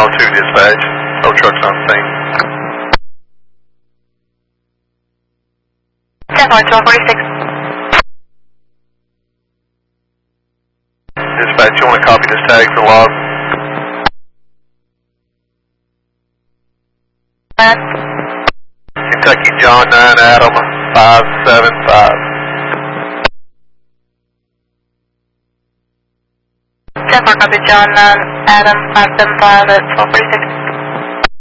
102 dispatch. No trucks on the scene. 10.1246. Dispatch, you want to copy this tag for log? Kentucky John 9 Adam 575. 10-4, copy John 9 Adam 575 at 1246.